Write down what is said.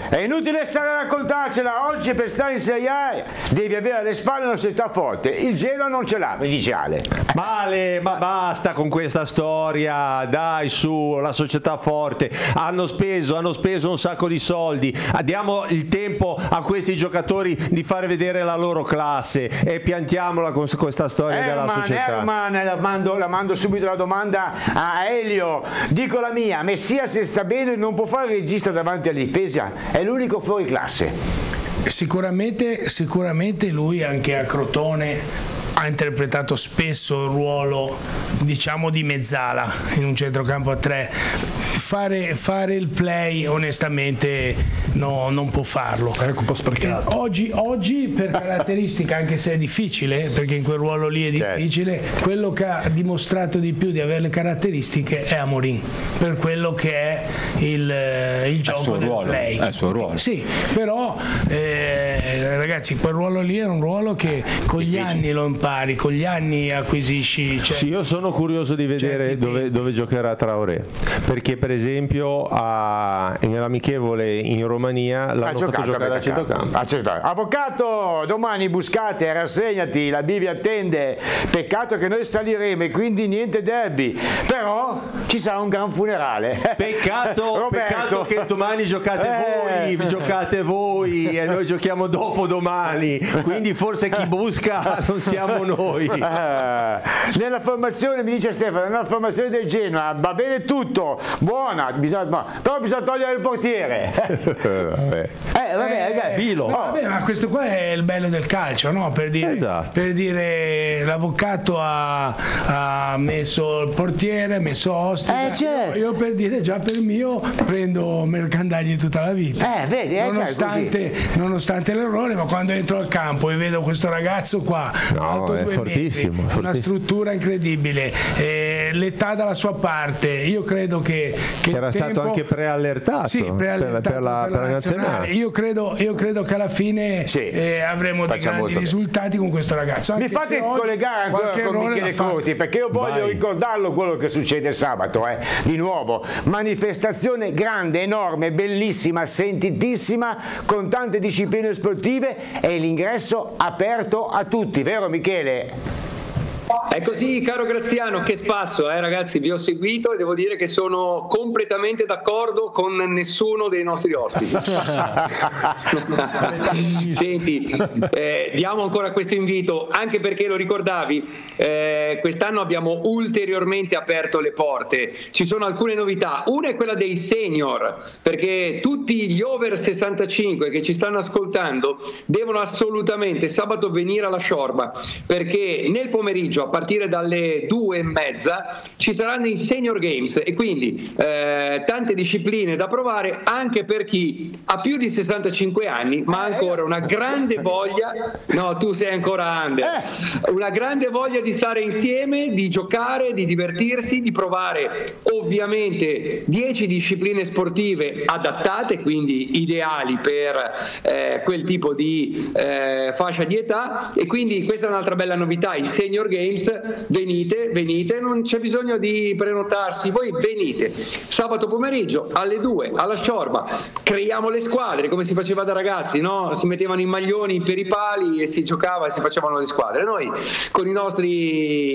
È inutile stare a raccontarcela, oggi per stare in Serie A devi avere alle spalle una società forte, il Genoa non ce l'ha, mi dice Ale. Male, ma basta con questa storia, dai su, la società forte, hanno speso un sacco di soldi, diamo il tempo a questi giocatori di fare vedere la loro classe e piantiamola con questa storia della società. La mando subito la domanda a Elio, dico la mia, Messia se sta bene non può fare il regista davanti alla difesa, è l'unico fuori classe. Sicuramente lui anche a Crotone ha interpretato spesso il ruolo, diciamo, di mezzala in un centrocampo a 3. Fare il play onestamente non può farlo. È un po' sprecato. Oggi per caratteristica, anche se è difficile, perché in quel ruolo lì è difficile, quello che ha dimostrato di più di avere le caratteristiche è Amorim, per quello che è il gioco del play. È il suo ruolo. Sì, però ragazzi, quel ruolo lì è un ruolo che con gli anni lo impari, con gli anni acquisisci. Sì, io sono curioso di vedere dove giocherà Traoré, perché per esempio nell'amichevole in Romania l'hanno fatto giocare a centrocampo. Avvocato, domani buscate, rassegnati, la Bivi attende, peccato che noi saliremo e quindi niente derby, però ci sarà un gran funerale. Peccato che domani giocate voi e noi giochiamo dopo domani, quindi forse chi busca non siamo noi. Nella formazione, mi dice Stefano, nella formazione del Genoa va bene tutto, buona, però bisogna togliere il portiere. Ma questo qua è il bello del calcio, no? Per dire l'avvocato ha messo il portiere, ha messo Ostica. Io per dire già per mio prendo Mercandagli tutta la vita. Nonostante l'errore, ma quando entro al campo e vedo questo ragazzo qua, alto 2 metri, una struttura incredibile, l'età dalla sua parte, io credo che era stato anche preallertato, per la nazionale. Io credo che alla fine avremo dei grandi risultati con questo ragazzo. Mi fate collegare ancora con Michele Corti, perché io voglio ricordarlo quello che succede sabato, di nuovo, manifestazione grande, enorme, bellissima, sentitissima, con tante discipline sportive e l'ingresso aperto a tutti, vero Michele? È così, caro Graziano, che spasso, ragazzi, vi ho seguito e devo dire che sono completamente d'accordo con nessuno dei nostri ospiti. Senti, diamo ancora questo invito, anche perché lo ricordavi, quest'anno abbiamo ulteriormente aperto le porte, ci sono alcune novità, una è quella dei senior, perché tutti gli over 65 che ci stanno ascoltando devono assolutamente sabato venire alla Sciorba, perché nel pomeriggio a partire dalle 2:30 ci saranno i Senior Games e quindi tante discipline da provare anche per chi ha più di 65 anni ma ha ancora una grande voglia, no, tu sei ancora under, una grande voglia di stare insieme, di giocare, di divertirsi, di provare ovviamente 10 discipline sportive adattate, quindi ideali per quel tipo di fascia di età, e quindi questa è un'altra bella novità, i Senior Games. Venite, non c'è bisogno di prenotarsi, voi venite sabato pomeriggio alle 2 alla Sciorba, creiamo le squadre come si faceva da ragazzi, no? Si mettevano i maglioni per i pali e si giocava e si facevano le squadre. Noi con i nostri